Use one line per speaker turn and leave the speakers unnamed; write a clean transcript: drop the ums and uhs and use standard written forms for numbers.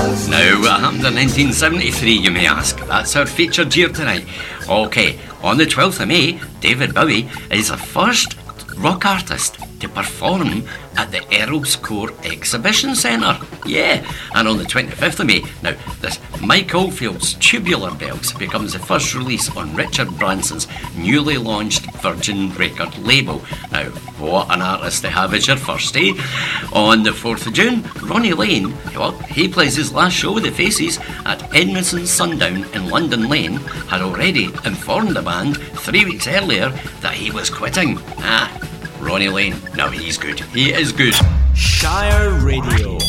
Now, what happened in 1973, you may ask? That's our featured year tonight. Okay, on the 12th of May, David Bowie is the first rock artist to perform at the Earls Court Exhibition Centre. Yeah, and on the 25th of May, now this Mike Oldfield's Tubular Bells becomes the first release on Richard Branson's newly launched Virgin record label. Now, what an artist to have as your first, eh? On the 4th of June, Ronnie Lane, well, he plays his last show with the Faces at Edmondson Sundown in London Lane, had already informed the band 3 weeks earlier that he was quitting. Ronnie Lane, no, he's good. He is good.
Shire Radio.